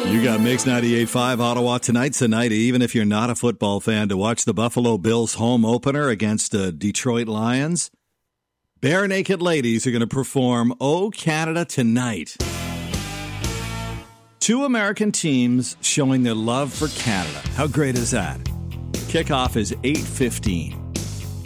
You got Mix 98.5 Ottawa. Tonight's the night, even if you're not a football fan, to watch the Buffalo Bills home opener against the Detroit Lions. Bare Naked Ladies are going to perform Oh Canada Tonight. Two American teams showing their love for Canada. How great is that? Kickoff is 8:15.